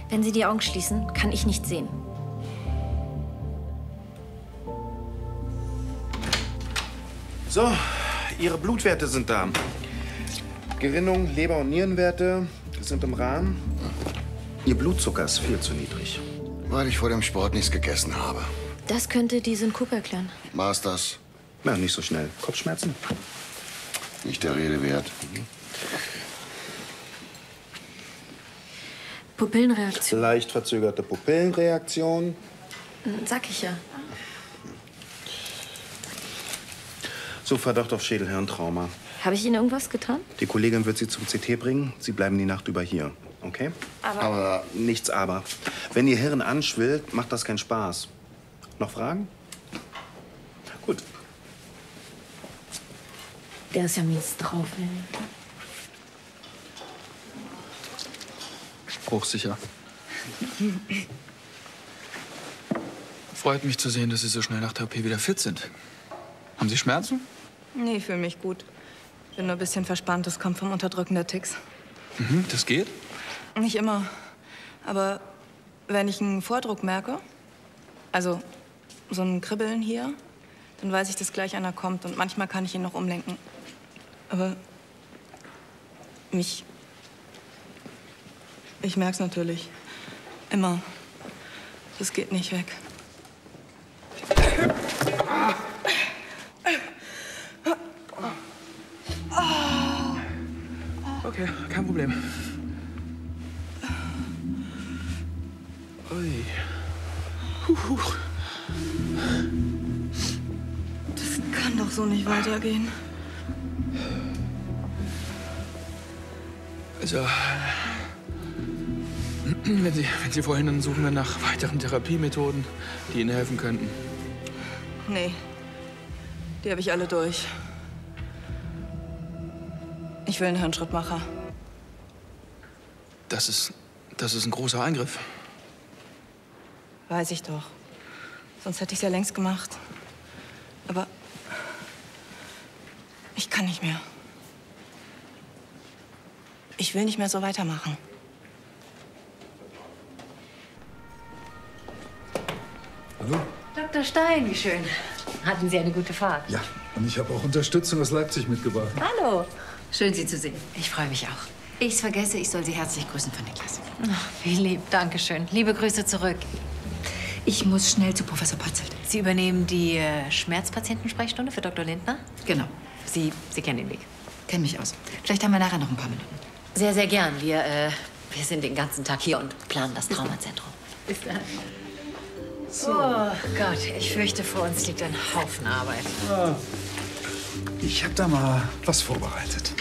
Wenn Sie die Augen schließen, kann ich nicht sehen. So, Ihre Blutwerte sind da. Gerinnung, Leber- und Nierenwerte sind im Rahmen. Ihr Blutzucker ist viel zu niedrig. Weil ich vor dem Sport nichts gegessen habe. Das könnte die Synkope erklären. War's das? Na, nicht so schnell. Kopfschmerzen? Nicht der Rede wert. Pupillenreaktion. Leicht verzögerte Pupillenreaktion. Sag ich ja. So, Verdacht auf Schädelhirntrauma. Habe ich Ihnen irgendwas getan? Die Kollegin wird Sie zum CT bringen. Sie bleiben die Nacht über hier. Okay? Aber Nichts aber. Wenn Ihr Hirn anschwillt, macht das keinen Spaß. Noch Fragen? Gut. Der ist ja mies drauf, ey. Bruchsicher. Freut mich zu sehen, dass Sie so schnell nach der OP wieder fit sind. Haben Sie Schmerzen? Nee, ich fühle mich gut. Bin nur ein bisschen verspannt. Das kommt vom Unterdrücken der Ticks. Mhm, das geht? Nicht immer. Aber wenn ich einen Vordruck merke, also so ein Kribbeln hier, dann weiß ich, dass gleich einer kommt. Und manchmal kann ich ihn noch umlenken. Aber ich merk's natürlich. Immer. Das geht nicht weg. Okay, kein Problem. Ui. Das kann doch so nicht weitergehen. Also, wenn Sie vorhin, dann suchen wir nach weiteren Therapiemethoden, die Ihnen helfen könnten. Nee. Die habe ich alle durch. Ich will einen Hirnschrittmacher. Das ist ein großer Eingriff. Weiß ich doch. Sonst hätte ich es ja längst gemacht. Aber ich kann nicht mehr. Ich will nicht mehr so weitermachen. Hallo? Dr. Stein, wie schön. Hatten Sie eine gute Fahrt? Ja, und ich habe auch Unterstützung aus Leipzig mitgebracht. Hallo. Schön, Sie zu sehen. Ich freue mich auch. Ich's vergesse, ich soll Sie herzlich grüßen von Niklas. Ach, wie lieb. Dankeschön. Liebe Grüße zurück. Ich muss schnell zu Professor Patzelt. Sie übernehmen die Schmerzpatientensprechstunde für Dr. Lindner? Genau. Sie kennen den Weg. Kenn mich aus. Vielleicht haben wir nachher noch ein paar Minuten. Sehr, sehr gern. Wir sind den ganzen Tag hier und planen das Traumazentrum. Bis dann. So. Oh Gott, ich fürchte, vor uns liegt ein Haufen Arbeit. Ah, ich habe da mal was vorbereitet.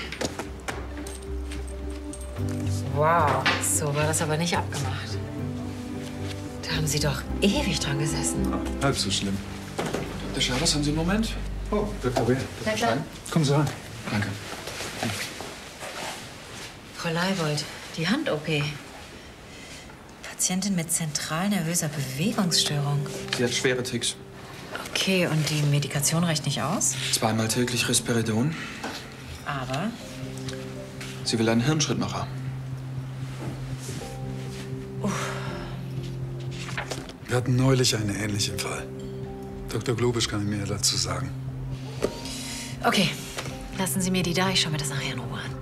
Wow, so war das aber nicht abgemacht. Da haben Sie doch ewig dran gesessen. Halb so schlimm. Dr. Schabers, haben Sie einen Moment? Oh, Dr. Bär. Na klar. Kommen Sie rein. Danke. Frau Leibold, die Hand-OP. Patientin mit zentral nervöser Bewegungsstörung. Sie hat schwere Ticks. Okay, und die Medikation reicht nicht aus? 2-mal täglich Risperidon. Aber Sie will einen Hirnschrittmacher. Wir hatten neulich einen ähnlichen Fall. Dr. Globisch kann mehr dazu sagen. okay, lassen Sie mir die da. Ich schaue mir das nachher in Ruhe an.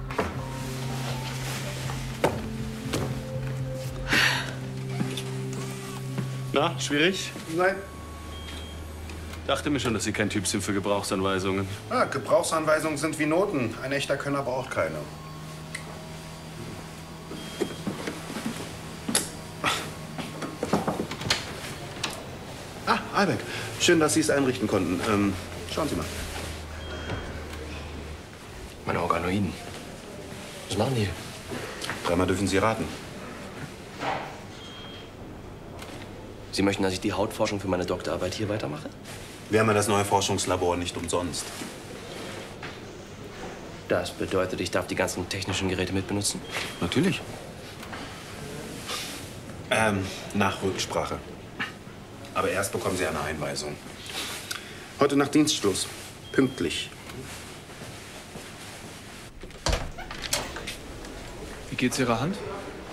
Na, schwierig? Nein. Dachte mir schon, dass Sie kein Typ sind für Gebrauchsanweisungen. Ah, Gebrauchsanweisungen sind wie Noten. Ein echter Könner braucht keine. Ah, Albeck. Schön, dass Sie es einrichten konnten. Schauen Sie mal. Meine Organoiden. Was machen die? Dreimal dürfen Sie raten. Sie möchten, dass ich die Hautforschung für meine Doktorarbeit hier weitermache? Wir haben ja das neue Forschungslabor nicht umsonst. Das bedeutet, ich darf die ganzen technischen Geräte mitbenutzen? Natürlich. Nach Rücksprache. Aber erst bekommen Sie eine Einweisung. Heute nach Dienstschluss. Pünktlich. Wie geht's Ihrer Hand?